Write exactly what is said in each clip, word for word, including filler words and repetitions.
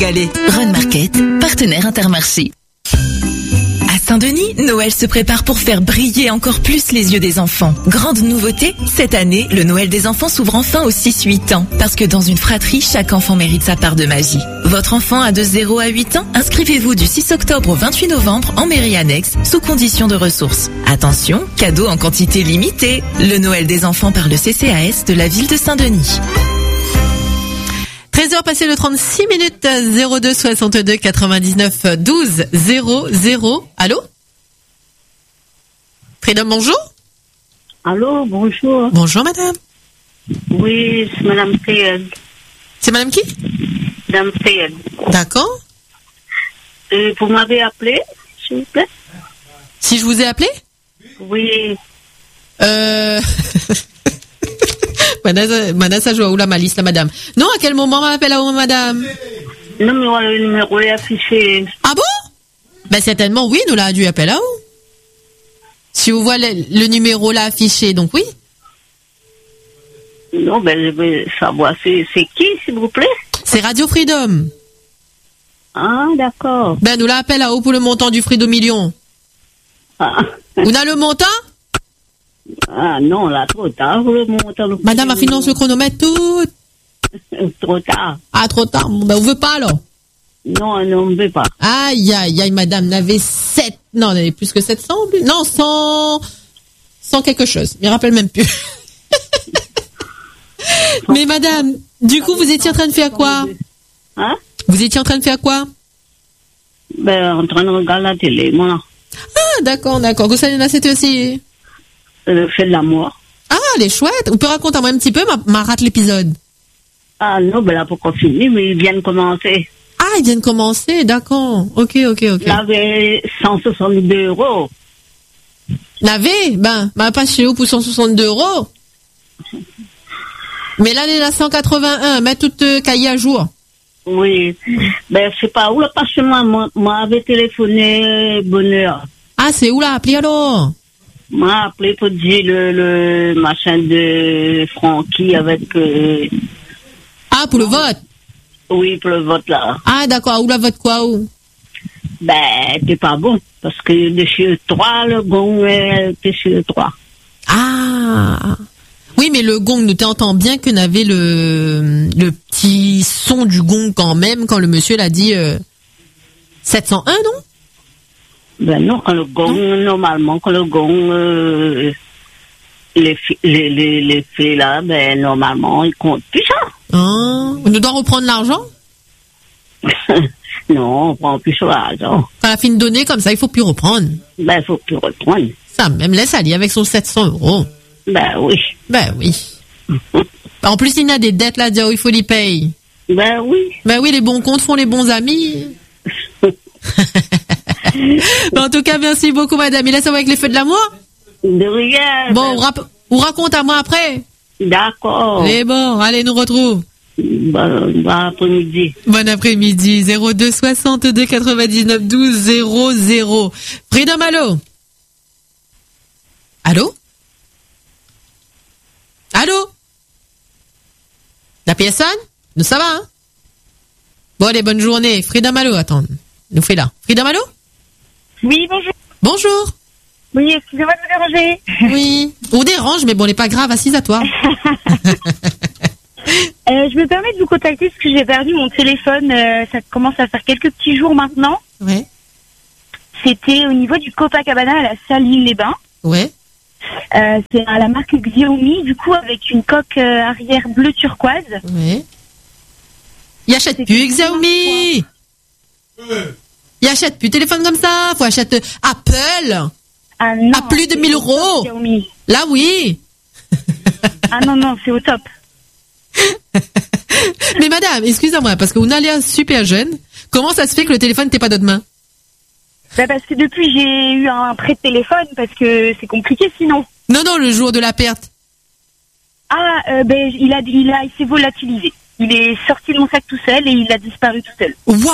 Galé. Run Market, partenaire Intermarché. À Saint-Denis, Noël se prépare pour faire briller encore plus les yeux des enfants. Grande nouveauté, cette année, le Noël des enfants s'ouvre enfin aux six huit ans. Parce que dans une fratrie, chaque enfant mérite sa part de magie. Votre enfant a de zéro à huit ans? Inscrivez-vous du six octobre au vingt-huit novembre en mairie annexe, sous condition de ressources. Attention, cadeaux en quantité limitée. Le Noël des enfants par le C C A S de la ville de Saint-Denis. treize heures passées de trente-six minutes, zéro deux soixante-deux quatre-vingt-dix-neuf douze zéro zéro. Allô? Freedom, bonjour. Allô, bonjour. Bonjour, madame. Oui, c'est madame Théod. C'est madame qui? Madame Théod. D'accord. Et vous m'avez appelé, s'il vous plaît? Si je vous ai appelé? Oui. Euh... Madame, madame, ça joue où la malice, la madame? Non, à quel moment m'appelle à où, madame? Non, mais voilà, le numéro est affiché. Ah bon? Ben, certainement, oui, nous l'a dû appeler à où? Si vous voyez le, le numéro là affiché, donc oui. Non, ben, je veux savoir, c'est, c'est qui, s'il vous plaît? C'est Radio Freedom. Ah, d'accord. Ben, nous l'appelle à où pour le montant du Freedom Million? Ah. Vous avez le montant? Ah, non, là, trop tard, vous le montant. Le Madame a finance le chronomètre tout. Trop tard. Ah, trop tard. Ben, vous veut pas, alors? Non, non, on ne veut pas. Aïe, aïe, aïe, madame, n'avait sept, non, on avait plus que sept cents, non, cent, cent quelque chose. Je me rappelle même plus. Mais madame, du coup, vous étiez en train de faire quoi? Hein? Vous étiez en train de faire quoi? Ben, en train de regarder la télé, moi. Ah, d'accord, d'accord. Vous savez, là, c'était aussi... Le fait de l'amour. Ah, elle est chouette. Vous pouvez raconter moi un petit peu, ma, ma rate l'épisode. Ah, non, ben là, pourquoi finir, mais il vient de commencer. Ah, il vient de commencer, d'accord. Ok, ok, ok. Il avait cent soixante-deux euros. L'avait? Ben, ben, pas chez vous pour cent soixante-deux euros. Mais là, elle est à cent quatre-vingt-un, mettre toute euh, cahier à jour. Oui. Ben, je sais pas où, là, parce que moi, moi, moi, avait téléphoné Bonheur. Ah, c'est où là? Appelez alors? M'a appelé pour dire le, le machin de Francky avec... Euh... Ah, pour le vote? Oui, pour le vote, là. Ah, d'accord. Où la vote quoi, où? Ben, t'es pas bon. Parce que de chez E trois, le gong, t'es chez E trois. Ah. Oui, mais le gong, nous t'entends bien que n'avait le, le petit son du gong quand même, quand le monsieur l'a dit, euh, sept cent un, non? Ben non, quand le gong, non. Normalement, quand le gong, euh, les, les, les, les faits là, ben normalement, ils comptent plus ça. Ah, on doit reprendre l'argent? Non, on prend plus l'argent. Quand la fin de donner comme ça, il faut plus reprendre. Ben, il faut plus reprendre. Ça même laisse aller avec son sept cents euros. Ben oui. Ben oui. En plus, il y a des dettes là, il faut les payer. Ben oui. Ben oui, les bons comptes font les bons amis. Ben, en tout cas, merci beaucoup, madame. Il laisse avec les feux de l'amour? De rien. Bon, ben... on, rap- on raconte à moi après. D'accord. Mais bon, allez, nous retrouve. Bon, bon après-midi. Bon après-midi. zéro deux soixante-deux quatre-vingt-dix-neuf douze zéro zéro. Freedom, allô? Allô? Allô? La personne? Nous, ça va, hein? Bon, allez, bonne journée. Freedom, allô? Attends, nous fait là. Freedom, allô? Oui, bonjour. Bonjour. Oui, excusez-moi de vous déranger. Oui. On dérange, mais bon, on n'est pas grave, assise à toi. euh, je me permets de vous contacter parce que j'ai perdu mon téléphone. Euh, ça commence à faire quelques petits jours maintenant. Ouais. C'était au niveau du Copacabana à la Saline-les-Bains. Ouais. Euh, c'est à la marque Xiaomi, du coup, avec une coque euh, arrière bleu turquoise. Ouais. Il achète plus Xiaomi. Il achète plus téléphone comme ça. Faut acheter Apple. Ah non. À plus de mille euros. Xiaomi. Là, oui. Ah non, non, c'est au top. Mais madame, excusez-moi, parce que vous n'allez un super jeune. Comment ça se fait que le téléphone n'était pas d'autre main? Bah parce que depuis, j'ai eu un prêt de téléphone parce que c'est compliqué sinon. Non, non, le jour de la perte. Ah, euh, ben, il a, il a, il s'est volatilisé. Il est sorti de mon sac tout seul et il a disparu tout seul. Waouh!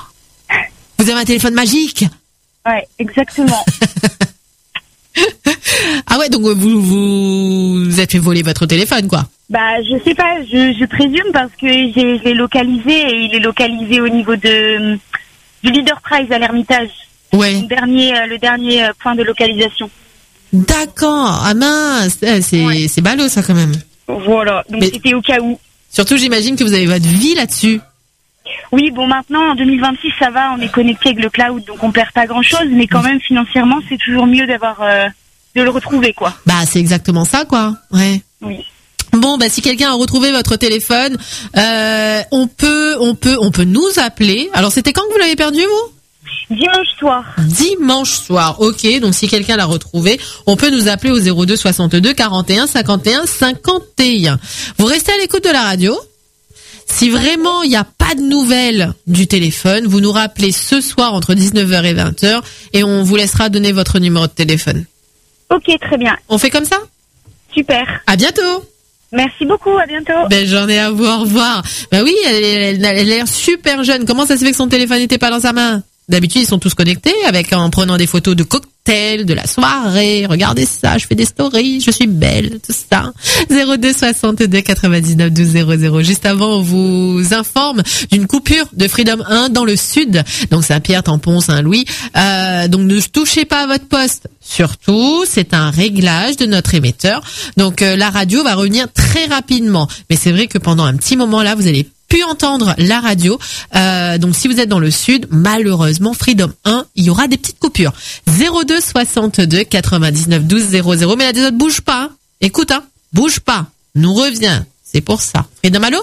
Vous avez un téléphone magique? Ouais, exactement. Ah ouais, donc vous vous, vous êtes fait voler votre téléphone, quoi. Bah, je sais pas, je, je présume parce que j'ai, je l'ai localisé et il est localisé au niveau de du Leader Prize à l'Ermitage. Ouais. Le dernier, le dernier point de localisation. D'accord. Ah mince, c'est Ouais. c'est ballot ça quand même. Voilà, donc Mais- c'était au cas où. Surtout, j'imagine que vous avez votre vie là-dessus. Oui, bon, maintenant, en deux mille vingt-six, ça va, on est connecté avec le cloud, donc on perd pas grand-chose, mais quand même, financièrement, c'est toujours mieux d'avoir, euh, de le retrouver, quoi. Bah, c'est exactement ça, quoi. Ouais. Oui. Bon, bah si quelqu'un a retrouvé votre téléphone, euh, on peut, on peut, on peut nous appeler. Alors, c'était quand que vous l'avez perdu, vous? Dimanche soir. Dimanche soir. Ok. Donc, si quelqu'un l'a retrouvé, on peut nous appeler au zéro deux soixante-deux quarante et un cinquante et un cinquante et un. Vous restez à l'écoute de la radio. Si vraiment il n'y a pas de nouvelles du téléphone, vous nous rappelez ce soir entre dix-neuf heures et vingt heures et on vous laissera donner votre numéro de téléphone. Ok, très bien. On fait comme ça? Super. À bientôt. Merci beaucoup, à bientôt. Belle journée à vous, au revoir. Bah oui, elle, elle, elle a l'air super jeune. Comment ça se fait que son téléphone n'était pas dans sa main? D'habitude, ils sont tous connectés avec en prenant des photos de cocktails, de la soirée. Regardez ça, je fais des stories, je suis belle, tout ça. zéro deux soixante-deux quatre-vingt-dix-neuf douze zéro zéro. Juste avant, on vous informe d'une coupure de Freedom un dans le sud. Donc Saint-Pierre, Tampon, Saint-Louis. Euh, donc ne touchez pas à votre poste. Surtout, c'est un réglage de notre émetteur. Donc euh, la radio va revenir très rapidement. Mais c'est vrai que pendant un petit moment là, vous allez pu entendre la radio. Euh, donc si vous êtes dans le sud, malheureusement, Freedom un, il y aura des petites coupures. zéro deux soixante-deux quatre-vingt-dix-neuf douze zéro zéro. Mais la des autres, bouge pas. Hein. Écoute, hein, bouge pas. Nous revient. C'est pour ça. Freedom, allô?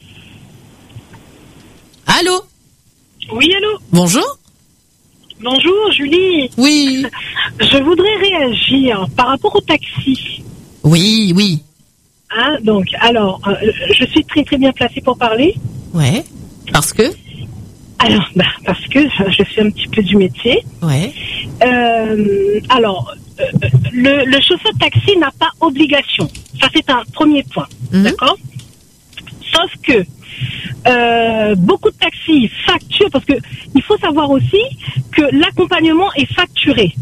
Allô? Oui, allô? Bonjour? Bonjour, Julie. Oui. Je voudrais réagir par rapport au taxi. Oui, oui. Hein, donc, alors, euh, je suis très très bien placée pour parler. Ouais. Parce que? Alors, bah, parce que je suis un petit peu du métier. Ouais. Euh, alors, euh, le, le chauffeur de taxi n'a pas obligation. Ça, c'est un premier point. Mhm. D'accord? Sauf que euh, beaucoup de taxis facturent, parce que il faut savoir aussi que l'accompagnement est facturé.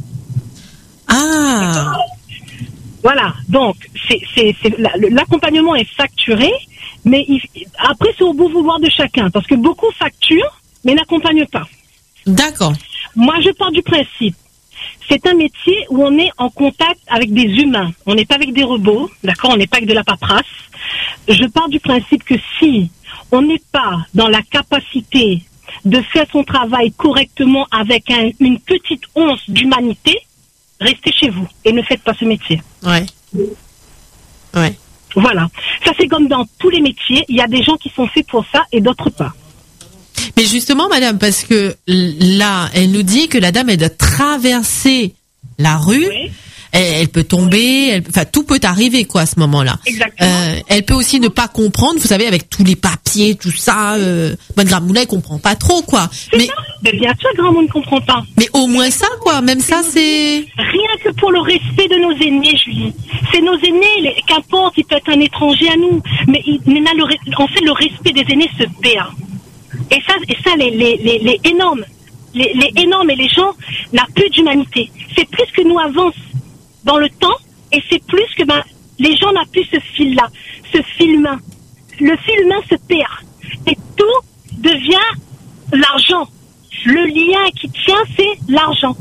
Ah. Voilà, donc c'est, c'est, c'est, la- le- l'accompagnement est facturé, mais il- après c'est au bon vouloir de chacun, parce que beaucoup facturent, mais n'accompagnent pas. D'accord. Moi, je pars du principe, c'est un métier où on est en contact avec des humains, on n'est pas avec des robots, d'accord, on n'est pas avec de la paperasse. Je pars du principe que si on n'est pas dans la capacité de faire son travail correctement avec un- une petite once d'humanité, restez chez vous et ne faites pas ce métier. Ouais. Ouais. Voilà. Ça, c'est comme dans tous les métiers. Il y a des gens qui sont faits pour ça et d'autres pas. Mais justement, madame, parce que là, elle nous dit que la dame, elle doit traverser la rue. Oui. Elle, elle peut tomber, elle, enfin, tout peut arriver, quoi, à ce moment-là. Exactement. Euh, elle peut aussi ne pas comprendre, vous savez, avec tous les papiers, tout ça. Euh, Bonne Gramoula, elle comprend pas trop, quoi. C'est Mais, ça. Mais bien sûr, grand monde ne comprend pas. mais au moins ça, quoi. Même ça, c'est. Rien que pour le respect de nos aînés, Julie. C'est nos aînés, les- qu'importe, il peut être un étranger à nous. Mais, il, mais là, le, re- en fait, le respect des aînés se perd. Et ça, et ça les, les, les, les énormes, les, les énormes et les gens n'ont plus d'humanité. C'est plus que nous avance dans le temps, et c'est plus que ben, les gens n'ont plus ce fil-là, ce fil humain. Le fil humain se perd. Et tout devient l'argent. Le lien qui tient, c'est l'argent.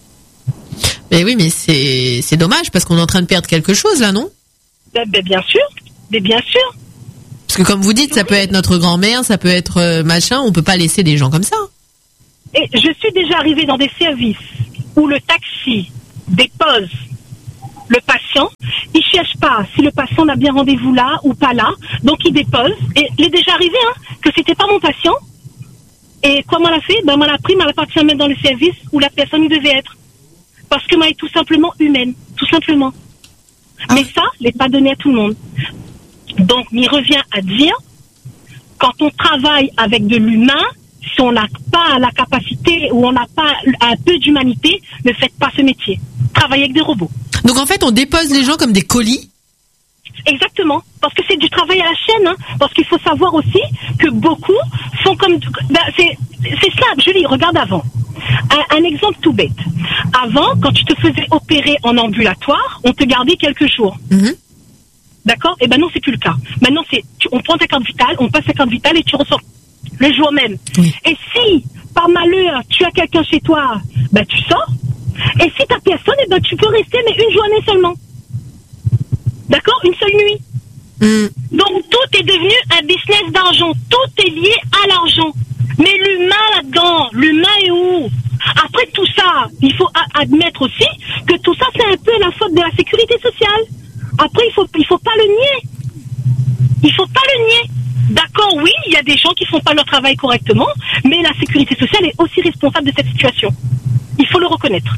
Mais oui, mais c'est c'est dommage parce qu'on est en train de perdre quelque chose là, non? Ben, ben, bien sûr, mais bien sûr. Parce que comme vous dites, ça peut être notre grand-mère, ça peut être euh, machin. On peut pas laisser des gens comme ça. Et je suis déjà arrivée dans des services où le taxi dépose le patient. Il cherche pas si le patient a bien rendez-vous là ou pas là. Donc il dépose. Et il est déjà arrivé hein, que c'était pas mon patient. Et comment elle a fait? Ben, moi, la prime, elle appartient même dans le service où la personne y devait être. Parce que moi, elle est tout simplement humaine. Tout simplement. Ah. Mais ça, n'est pas donné à tout le monde. Donc, il revient à dire, quand on travaille avec de l'humain, si on n'a pas la capacité ou on n'a pas un peu d'humanité, ne faites pas ce métier. Travaillez avec des robots. Donc en fait, on dépose les gens comme des colis. Exactement, parce que c'est du travail à la chaîne, hein. Parce qu'il faut savoir aussi que beaucoup font comme... Ben, c'est, c'est ça, Julie, regarde avant. Un, un exemple tout bête. Avant, quand tu te faisais opérer en ambulatoire, on te gardait quelques jours. Mm-hmm. D'accord? Et ben non, c'est plus le cas. Maintenant, c'est, tu, on prend ta carte vitale, on passe ta carte vitale et tu ressors le jour même. Oui. Et si, par malheur, tu as quelqu'un chez toi, ben tu sors. Et si t'as personne, et ben tu peux rester, mais une journée seulement. D'accord? Une seule nuit. Mm. Donc, tout est devenu un business d'argent. Tout est lié à l'argent. Mais l'humain là-dedans, l'humain est où? Après tout ça, il faut a- admettre aussi que tout ça, c'est un peu la faute de la sécurité sociale. Après, il faut, il faut pas le nier. Il faut pas le nier. D'accord, oui, il y a des gens qui font pas leur travail correctement, mais la sécurité sociale est aussi responsable de cette situation. Il faut le reconnaître.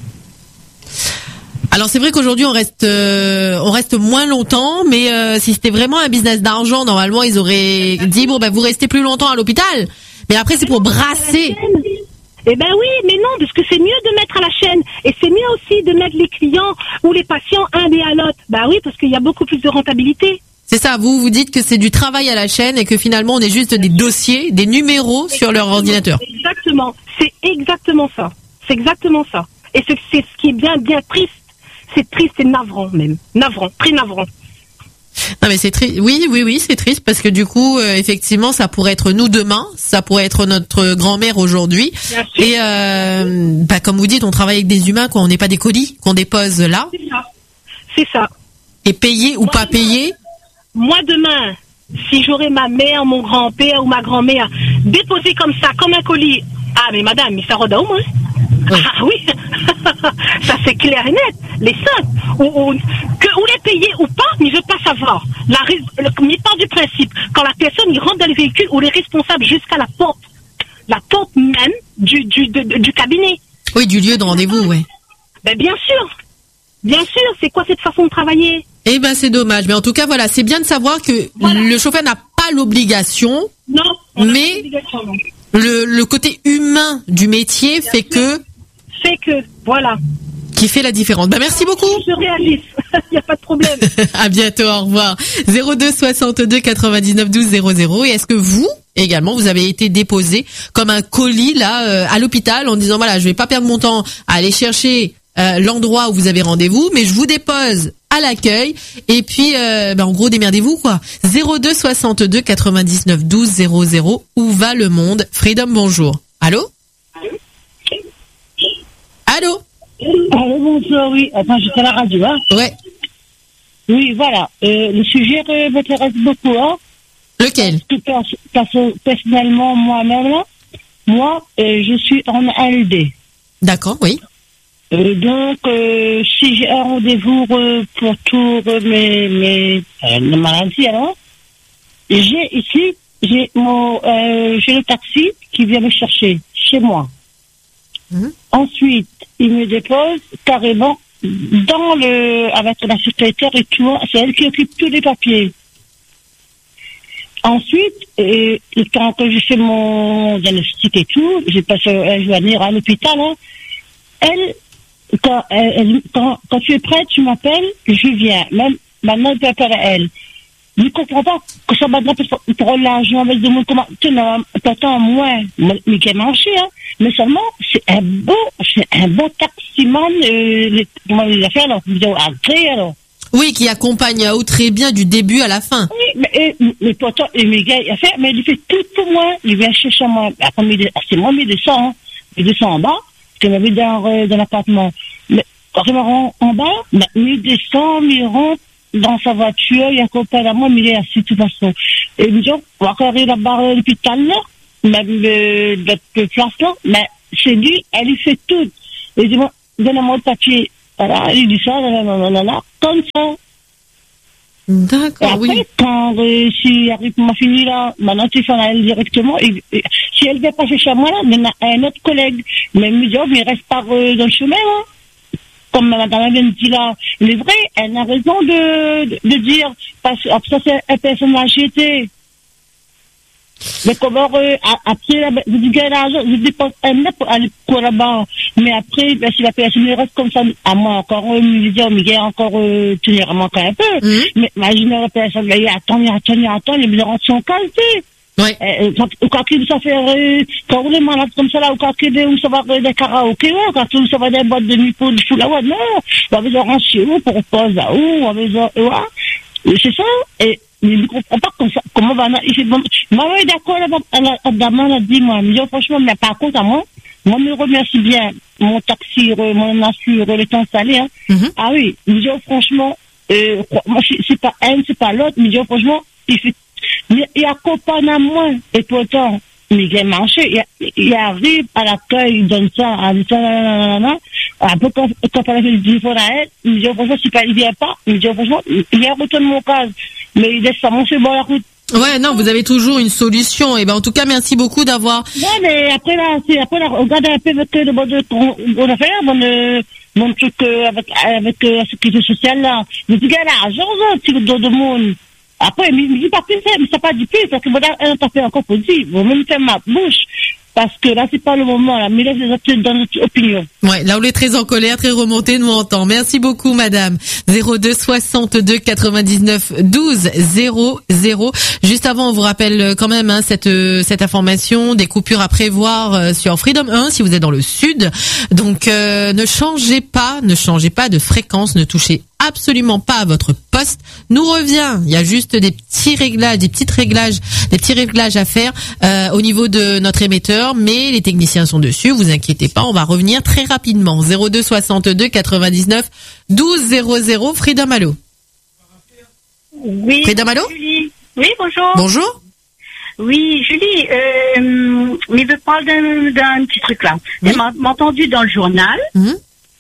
Alors c'est vrai qu'aujourd'hui on reste euh, on reste moins longtemps, mais euh, si c'était vraiment un business d'argent, normalement ils auraient dit bon ben vous restez plus longtemps à l'hôpital. Mais après c'est pour brasser. Eh ben oui, mais non, parce que c'est mieux de mettre à la chaîne. Et c'est mieux aussi de mettre les clients ou les patients un et à l'autre. Ben oui, parce qu'il y a beaucoup plus de rentabilité. C'est ça, vous vous dites que c'est du travail à la chaîne et que finalement on est juste des dossiers, des numéros sur leur ordinateur. Exactement, c'est exactement ça. C'est exactement ça. Et c'est, c'est ce qui est bien, bien triste. C'est triste, c'est navrant même. Navrant, très navrant. Non mais c'est triste. Oui, oui, oui, c'est triste parce que du coup, euh, effectivement, ça pourrait être nous demain, ça pourrait être notre grand-mère aujourd'hui. Bien sûr. Et euh, bah, comme vous dites, on travaille avec des humains, quoi. On n'est pas des colis qu'on dépose là. C'est ça. C'est ça. Et payé ou Moi, pas payé. Moi, demain, si j'aurais ma mère, mon grand-père ou ma grand-mère déposé comme ça, comme un colis, ah, mais madame, mais ça rôde au moins. Oui. Ah oui, ça c'est clair et net. Les cinq, ou, ou, que, ou les payer ou pas, mais je veux pas savoir. La, le, il part du principe, quand la personne il rentre dans le véhicule, ou les responsables jusqu'à la porte, la porte même du, du, de, de, du cabinet. Oui, du lieu de rendez-vous, ouais. Ben bien sûr, bien sûr, c'est quoi cette façon de travailler? Eh ben c'est dommage, mais en tout cas voilà, c'est bien de savoir que Voilà. le chauffeur n'a pas l'obligation, Non, on n'a Mais- pas d'obligation, non. le, le côté humain du métier fait que C'est que, voilà, qui fait la différence. Ben merci beaucoup. je réalise, il n'y a pas de problème. À bientôt, au revoir. zéro deux soixante-deux quatre-vingt-dix-neuf douze zéro zéro. Et est-ce que vous également vous avez été déposé comme un colis là euh, à l'hôpital en disant voilà, je vais pas perdre mon temps à aller chercher euh, l'endroit où vous avez rendez-vous, mais je vous dépose à l'accueil et puis euh, ben, en gros démerdez-vous quoi. zéro deux soixante-deux quatre-vingt-dix-neuf douze zéro zéro. Où va le monde? Freedom, bonjour. Allô? Allô? Allô, bonjour, oui. Attends, j'étais à la radio, hein. Ouais. Oui, voilà. Euh, le sujet euh, m'intéresse beaucoup, hein. Lequel? Tout perso- perso- personnellement, moi-même, là, moi, euh, je suis en A L D. D'accord, oui. Euh, donc, euh, si j'ai un rendez-vous euh, pour tout euh, mes, mes euh, mes maladies, alors, j'ai ici, j'ai mon, euh, j'ai le taxi qui vient me chercher chez moi. Mhm. Ensuite, il me dépose carrément dans le, avec la secrétaire et tout, c'est elle qui occupe tous les papiers. Ensuite, euh, quand j'ai fait mon diagnostic et tout, j'ai passé, euh, je vais venir à l'hôpital, hein, elle, quand, elle, elle- quand, quand tu es prête, tu m'appelles, je viens. Même maintenant, tu appelles à elle. Je ne comprends pas que ça maintenant pour, pour l'argent avec des mots comment tu n'as t'entends moins, mais qui est marché, hein. Mais seulement, c'est un beau, c'est un beau taximan, euh, les, comment il a fait alors, agré alors. Oui, qui accompagne Yao très bien du début à la fin. Oui, mais, euh, mais pourtant, euh, mais gars, il a fait, mais il fait tout pour moi. Il vient chercher moi. Après, il- c'est moi, mais il descend, hein. Il descend en bas, parce qu'il m'avait dans, euh, dans l'appartement. Mais quand il me rend en bas, mais il descend, il rentre dans sa voiture, il accompagne à moi, mais il est assis de toute façon. Et il me dit, on va carrer la barre depuis tout à l'heure, même le, le place là, mais c'est lui, elle lui fait tout. Et il dit, bon, donne-moi le papier. Voilà, il dit ça, là, là, là, là, là, comme ça. Et D'accord, après, oui. quand euh, si arrive ma fille là, maintenant tu fais elle directement. Et, et, si elle vient passer chez moi là, il y en a un autre collègue. Mais il me dit, oh, mais il reste pas euh, dans le chemin là. Comme madame vient de dire là, il est vrai, elle a raison de, de, de dire, parce que ça c'est un personnage âgé. Mais comment, euh, a- après, là, je dis, quel argent, je dis pas, elle n'a pour aller pour là-bas. Mais après, ben, si la personne reste comme ça, à moi encore, euh, me dire, mais il y a encore, euh, tenir à manquer un peu. Mhm. Mais imagine la personne, mais il attend, il attend, il attend, il me rend son qualité. Ouais. Euh, quand, quand il ça fait, euh, quand on est malade comme ça là, ou quand il ou ça va euh, des karaokés, ouais, quand il ça va des boîtes de nuit pour le fou là, ouais, non, on va besoin de chez vous pour reposer là, où, on va besoin, ouais. C'est ça, et, je ne comprends pas comme ça, comment va, il fait bon, maman est d'accord, la dame a dit, moi, mais franchement, mais par contre, à moi, moi, me remercie bien mon taxi, mon assure, le temps salé, hein. Mm-hmm. Ah oui, me dit, franchement, euh, moi, c'est pas un, c'est pas l'autre, me dit, franchement, il fait, il accompagne à moi, et pourtant, il vient marcher, il, il arrive à l'accueil, il donne ça, à ça, nanana, après, quand, quand on a fait le téléphone à elle, il me dit, franchement, si pas, il vient pas, il me dit, franchement, il vient retourner mon cas, mais il laisse ça monter bon la route. Ouais, non, vous avez toujours une solution. Et ben, en tout cas, merci beaucoup d'avoir. Non, mais après là, c'est après là, regardez un peu avec le bon de qu'on a fait, mon euh, mon truc euh, avec avec euh, la sécurité sociale là. Je dis gars l'argent, ça, tu le donnes de monde. Après, il me dit pas plus, mais ça pas du plus parce que voilà, un t'as fait encore pour dire, vous même faire ma bouche. Parce que là, c'est pas le moment, là. Mais laisse les autres dans notre opinion. Ouais, là, on est très en colère, très remonté, nous on entend. Merci beaucoup, madame. zéro deux soixante-deux quatre-vingt-dix-neuf douze zéro zéro. Juste avant, on vous rappelle quand même, hein, cette, cette information, des coupures à prévoir sur Freedom un si vous êtes dans le sud. Donc, euh, ne changez pas, ne changez pas de fréquence, ne touchez absolument pas à votre poste. Nous revient. Il y a juste des petits réglages, des petites réglages, des petits réglages à faire, euh, au niveau de notre émetteur. Mais les techniciens sont dessus, vous inquiétez pas, on va revenir très rapidement. zéro deux soixante-deux quatre-vingt-dix-neuf douze zéro zéro. Freedom, allô? Oui. Freedom, allô? Julie. Oui, bonjour. Bonjour. Oui, Julie, euh, mais je parle d'un, d'un petit truc là. Oui. J'ai m- entendu dans le journal, Mmh.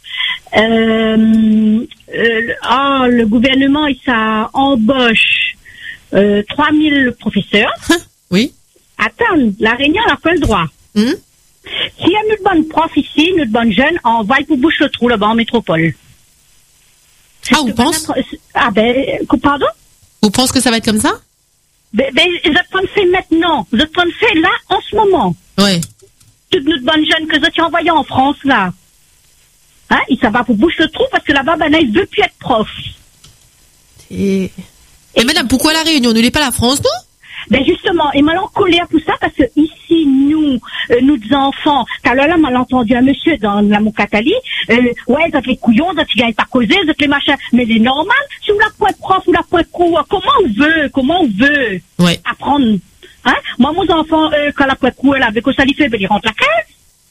euh, euh, ah, le gouvernement, il ça embauche euh, trois mille professeurs. Oui. Attends, la Réunion n'a pas le droit. Mmh. S'il y a une bonne prof ici, une bonne jeune, on va pour bouche le trou là-bas en métropole. C'est Ah, on que pense notre- Ah ben, pardon? Vous pensez que ça va être comme ça? Ben, ben, vous êtes en fait maintenant. Vous êtes en fait là, en ce moment. Ouais. Toute notre bonne jeune que vous avez envoyée en France, là. Hein? Il s'en va pour bouche le trou parce que là-bas, ben, là, il veut plus être prof. Et... Et madame, pourquoi la Réunion? Ne l'est pas la France, non? Ben, justement, et mal en colère tout ça parce que ici, nous, euh, nous enfants, car là, là, mal entendu un monsieur dans la Moukatali, euh, ouais, vous êtes les couillons, vous êtes les gars pas causés, vous êtes les machins. Mais c'est normal, si vous la point prof ou la point cours, comment on veut, comment on veut Ouais. apprendre? Hein? Moi, mon enfant, euh, quand la point cours, elle avait que ça lui fait, ben, il rentre la caisse.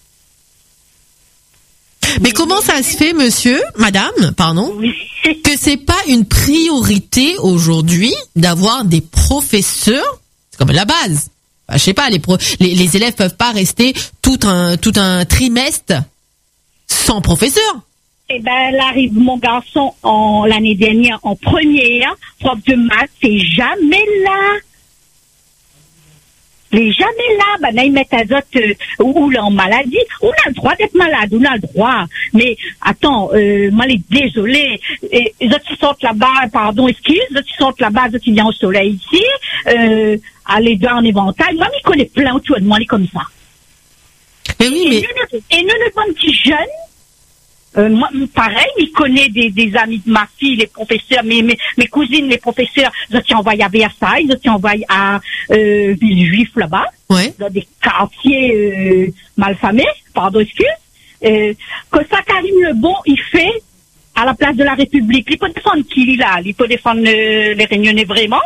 Mais comment ça se fait, monsieur, madame, pardon, Oui. que c'est pas une priorité aujourd'hui d'avoir des professeurs? C'est comme la base. Enfin, je sais pas, les, pro, les les élèves peuvent pas rester tout un tout un trimestre sans professeur. Eh ben, là arrive mon garçon en l'année dernière en première, prof de maths, c'est jamais là. Il est jamais là. Ben là, ils mettent à autres euh, ou là en maladie. On a le droit d'être malade, on a le droit. Mais attends, euh, moi, les désolé. Et les autres qui sortent là-bas, pardon, excuse, les autres qui sortent là-bas, les autres qui viennent au soleil ici, euh, aller dans en éventail. Moi, je connais plein autour de moi, les comme ça. Mais oui, Et mais nous, et nous, le bon petit jeune, euh, moi, pareil, il connaît des, des amis de ma fille, les professeurs, mes, mes, mes cousines, les professeurs, je t'ai envoyé à Versailles, je t'ai envoyé à euh, Villejuif là-bas, ouais. dans des quartiers euh, malfamés, pardon, excuse, euh, que ça, Karim le bon, il fait à la place de la République. Il peut défendre qui, il là? Il peut défendre euh, les Réunionnais vraiment?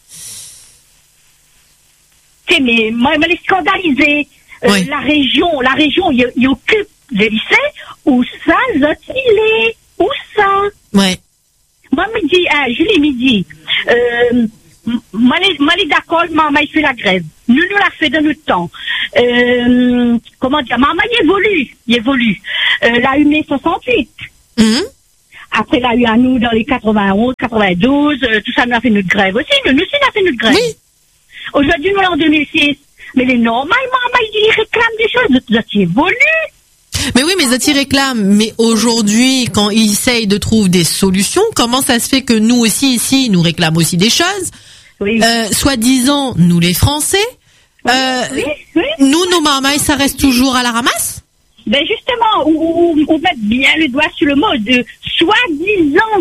Tu sais, mais moi, je me l'ai scandalisé. Euh, Ouais. La région, la région, il, il occupe les lycées, où ça, il est, où ça? Ouais. Moi, me dit, ah, Julie me dit, euh, moi, je d'accord, maman, il fait la grève. Nous, nous l'a fait de notre temps. Euh, comment dire, maman, il évolue, il évolue. Euh, la U M E soixante-huit. Mmh. Après, là, il y a nous dans les quatre-vingt-onze, quatre-vingt-douze, euh, tout ça, nous a fait notre grève aussi. Nous, nous aussi, on a fait notre grève. Oui. Aujourd'hui, nous, en deux mille six. Mais les normal, maman, il réclame des choses, ça évolue. Mais oui, mais Zati réclame. Mais aujourd'hui, quand ils essayent de trouver des solutions, comment ça se fait que nous aussi, ici, ils nous réclament aussi des choses? Oui. Euh, soi-disant, nous les Français, euh, Oui, oui. nous, nos marmailles, ça reste toujours à la ramasse? Ben justement, ou, ou, ou mettre bien le doigt sur le mot de soi-disant,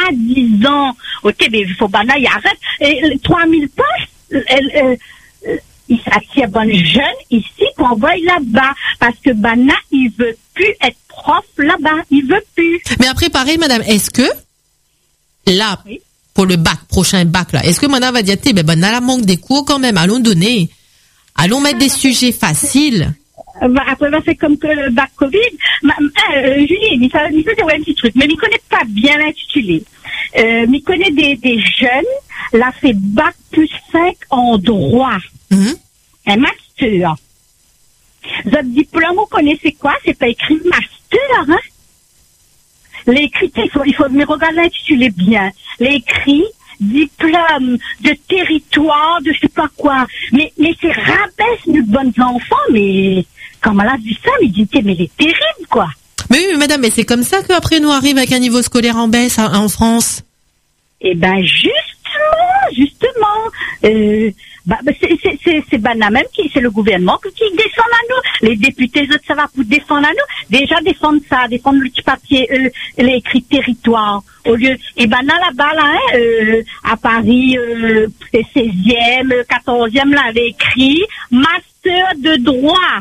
soi-disant. Ok, mais il faut pas là, il arrête. Et trois mille postes, elle, elle, il s'attire bonne jeune ici qu'on envoie là-bas. Parce que Bana, il veut plus être prof là-bas. Il veut plus. Mais après, pareil, madame, est-ce que, là, Oui. pour le bac, prochain bac, là, est-ce que madame va dire, ben, ben, la manque des cours quand même, allons donner, allons mettre des sujets faciles. Euh, bah, après, bah, c'est comme que le bac Covid. Ma, euh, Julie, il fait, il fait ouais, un petit truc, mais il connaît pas bien l'intitulé. Euh, il connaît des, des jeunes, là, fait bac plus cinq en droit. Mhm. Un master. Votre diplôme, vous connaissez quoi? C'est pas écrit master, hein? L'écrit, il faut, il faut, mais regardez l'intitulé bien. L'écrit, diplôme de territoire, de je sais pas quoi. Mais, mais c'est rabaisse nos bonnes enfants, mais quand elle a vu ça, il dit, mais elle est terrible, quoi. Mais oui, mais madame, mais c'est comme ça qu'après nous arrive avec un niveau scolaire en baisse hein, en France. Eh ben, justement, justement, euh, bah, bah, c'est, c'est, c'est, c'est Bana même qui, c'est le gouvernement qui, qui descend à nous. Les députés, ça va pour défendre à nous. Déjà, défendre ça, défendre le petit papier, euh, l'écrit territoire. Au lieu, et ben, là, là-bas, là, hein, euh, à Paris, euh, seizième, quatorzième, là, elle écrit master de droit.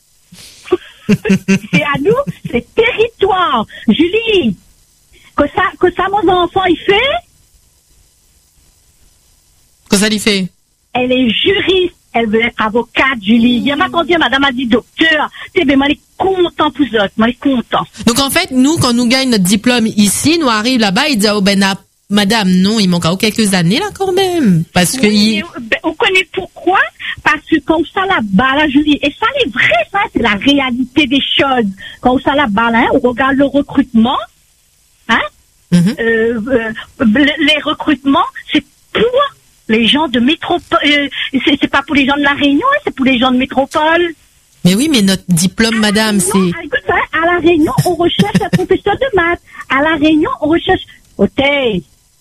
C'est à nous, c'est territoire. Julie, que ça, que ça, mon enfant, il fait? Qu'est-ce que ça lui fait? Elle est juriste, elle veut être avocate, Julie. Il y a ma tante, madame a dit docteur. Tu sais, moi, elle est content pour ça, moi, elle est content. Donc en fait, nous, quand nous gagnons notre diplôme ici, nous arrivons là-bas, ils disent, oh ben, na- madame, non, il manque encore quelques années là quand même. Parce que Oui, il... mais, ben, on connaît pourquoi? Parce que quand on s'en là-bas, là, Julie, et ça, c'est vrai, ça, c'est la réalité des choses. Quand on s'en là-bas, là, on regarde le recrutement, hein, Mhm. euh, euh, le- les recrutements, c'est pour les gens de métropole, euh, c'est, c'est pas pour les gens de la Réunion, hein, c'est pour les gens de métropole. Mais oui, mais notre diplôme, madame, Non, c'est... ah, écoute, hein, à la Réunion, on recherche un professeur de maths. À la Réunion, on recherche... Oh, t'es...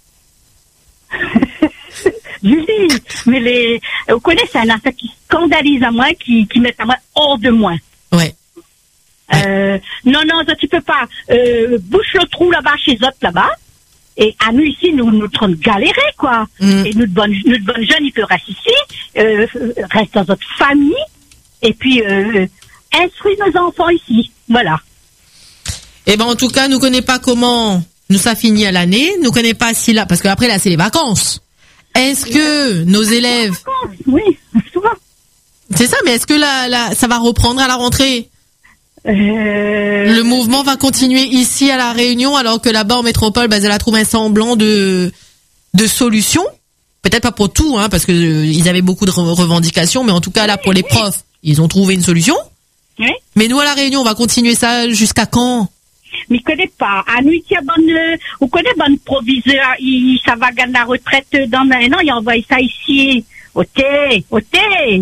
Julie, mais les... Vous connaissez, c'est un affaire qui scandalise à moi, qui, qui met à moi hors de moi. Ouais. Euh, non, non, ça, tu peux pas. Euh, bouche le trou là-bas, chez eux, là-bas. Et à nous, ici, nous, nous sommes galérés, quoi. Mm. Et notre bonne, notre bonne jeune, il peut rester ici, euh, reste dans notre famille, et puis, euh, instruire nos enfants ici. Voilà. Eh ben, en tout cas, nous connaissons pas comment nous ça finit à l'année, nous connaissons pas si là, parce que après là, c'est les vacances. Est-ce que nos élèves, Oui, souvent. c'est ça, mais est-ce que là, là, ça va reprendre à la rentrée? Euh, Le mouvement va continuer ici à la Réunion, alors que là-bas en métropole, bah, elle a trouvé un semblant de de solution. Peut-être pas pour tout, hein, parce que euh, ils avaient beaucoup de re- revendications, mais en tout cas là pour les profs, ils ont trouvé une solution. oui. Mais nous à la Réunion, on va continuer ça jusqu'à quand? Mais je connais pas. À nous, il y a bonne, euh, on connaît bonne proviseur, il, ça va gagner la retraite dans un an, il envoie ça ici. Ok, ok.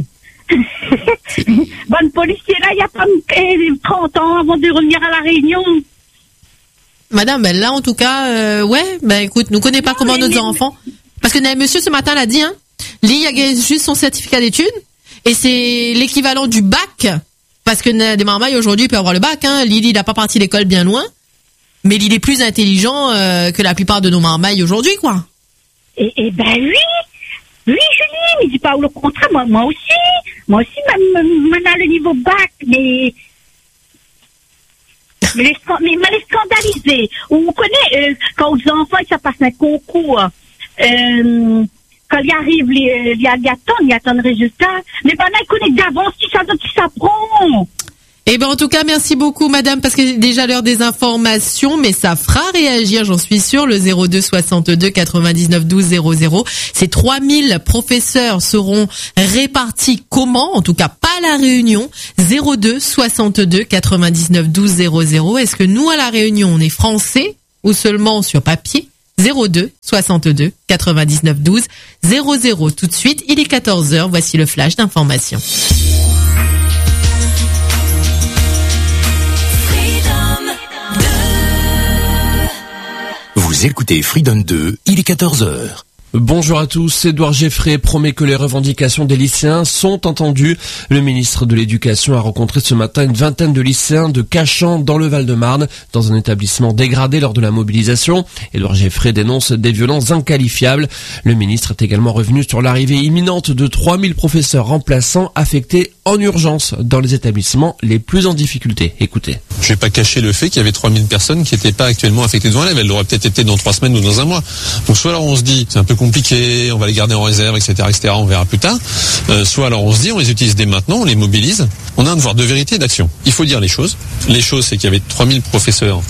Bonne policier, là, il y a pas euh, trente ans avant de revenir à la Réunion. Madame, ben là en tout cas, euh, ouais, ben écoute, nous connaissons pas Non, comment mais- nos mais- enfants, parce que euh, monsieur ce matin l'a dit, hein, Lee a gagné juste son certificat d'études et c'est l'équivalent du bac, parce que euh, des marmailles aujourd'hui il peut avoir le bac, hein. Lily il n'a pas parti de l'école bien loin, mais il est plus intelligent euh, que la plupart de nos marmailles aujourd'hui, quoi. Et, et ben oui, oui Julie, mais dis pas le contraire, moi, moi aussi, moi aussi, même, maintenant le niveau bac, mais mais les, scan- mais, mais les scandalisés. On connaît euh, quand aux enfants ça passe un concours, euh, quand il arrive, les- il y a il y a tant, il y a tant de résultats, mais maintenant ils connaissent d'avance qui ça qui s'apprend. Eh ben en tout cas, merci beaucoup madame, parce que c'est déjà l'heure des informations, mais ça fera réagir, j'en suis sûre, le zéro deux soixante-deux quatre-vingt-dix-neuf douze zéro zéro. Ces trois mille professeurs seront répartis comment? En tout cas, pas à la Réunion. zéro deux soixante-deux quatre-vingt-dix-neuf douze zéro zéro. Est-ce que nous, à la Réunion, on est français ou seulement sur papier? zéro deux soixante-deux quatre-vingt-dix-neuf douze zéro zéro. Tout de suite, il est quatorze heures, voici le flash d'information. Vous écoutez Freedom deux, il est quatorze heures. Bonjour à tous. Édouard Geffray promet que les revendications des lycéens sont entendues. Le ministre de l'Éducation a rencontré ce matin une vingtaine de lycéens de Cachan dans le Val-de-Marne, dans un établissement dégradé lors de la mobilisation. Édouard Geffray dénonce des violences inqualifiables. Le ministre est également revenu sur l'arrivée imminente de trois mille professeurs remplaçants affectés en urgence dans les établissements les plus en difficulté. Écoutez. Je vais pas cacher le fait qu'il y avait trois mille personnes qui n'étaient pas actuellement affectées devant l'élève. Elles l'auraient peut-être été dans trois semaines ou dans un mois. Donc soit alors on se dit, c'est un peu compliqué, on va les garder en réserve, et cetera, et cetera, on verra plus tard. Euh, soit alors on se dit, on les utilise dès maintenant, on les mobilise. On a un devoir de vérité et d'action. Il faut dire les choses. Les choses, c'est qu'il y avait trois mille professeurs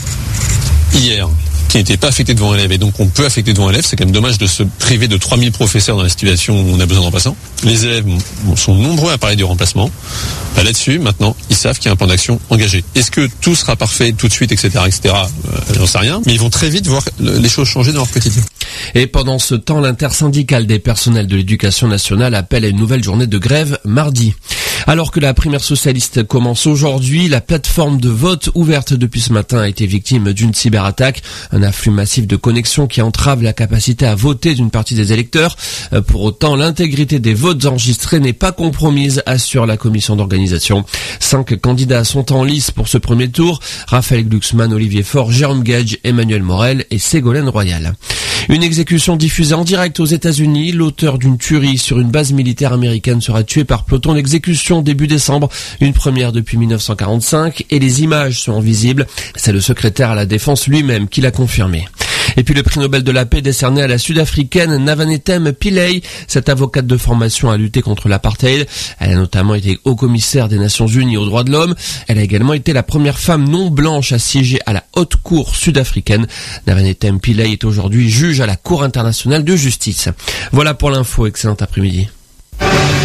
hier qui n'étaient pas affectés devant élèves, et donc on peut affecter devant élèves. C'est quand même dommage de se priver de trois mille professeurs dans la situation où on a besoin de remplaçants. Les élèves sont nombreux à parler du remplacement. Bah, là-dessus, maintenant, ils savent qu'il y a un plan d'action engagé. Est-ce que tout sera parfait tout de suite, et cetera, et cetera, euh, j'en sais rien, mais ils vont très vite voir les choses changer dans leur quotidien. Et pendant ce temps, l'intersyndicale des personnels de l'éducation nationale appelle à une nouvelle journée de grève mardi. Alors que la primaire socialiste commence aujourd'hui, la plateforme de vote ouverte depuis ce matin a été victime d'une cyberattaque, un afflux massif de connexions qui entrave la capacité à voter d'une partie des électeurs. Pour autant, l'intégrité des votes enregistrés n'est pas compromise, assure la commission d'organisation. Cinq candidats sont en lice pour ce premier tour: Raphaël Glucksmann, Olivier Faure, Jérôme Gage, Emmanuel Morel et Ségolène Royal. Une exécution diffusée en direct aux États-Unis. L'auteur d'une tuerie sur une base militaire américaine sera tué par peloton d'exécution début décembre. Une première depuis mille neuf cent quarante-cinq, et les images sont visibles. C'est le secrétaire à la défense lui-même qui l'a confirmé. Et puis le prix Nobel de la paix décerné à la sud-africaine Navanethem Pillay. Cette avocate de formation a lutté contre l'apartheid. Elle a notamment été haut-commissaire des Nations Unies aux droits de l'homme. Elle a également été la première femme non blanche à siéger à la haute cour sud-africaine. Navanethem Pillay est aujourd'hui juge à la Cour internationale de justice. Voilà pour l'info. Excellent après-midi.